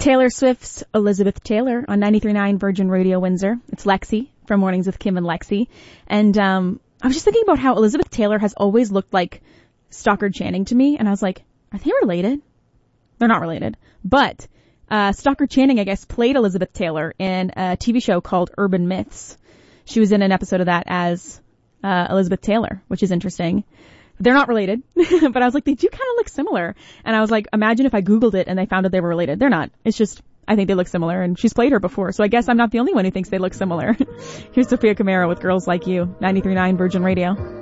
Taylor Swift's Elizabeth Taylor on 93.9 Virgin Radio Windsor. It's Lexi from Mornings with Kim and Lexi. And I was just thinking about how Elizabeth Taylor has always looked like Stockard Channing to me. And I was like, are they related? They're not related. But Stockard Channing, I guess, played Elizabeth Taylor in a TV show called Urban Myths. She was in an episode of that as Elizabeth Taylor, which is interesting. They're not related, but I was like, they do kind of look similar. And I was like, imagine if I Googled it and they found out they were related. They're not. It's just, I think they look similar, and she's played her before. So I guess I'm not the only one who thinks they look similar. Here's Sophia Camaro with Girls Like You, 93.9 Virgin Radio.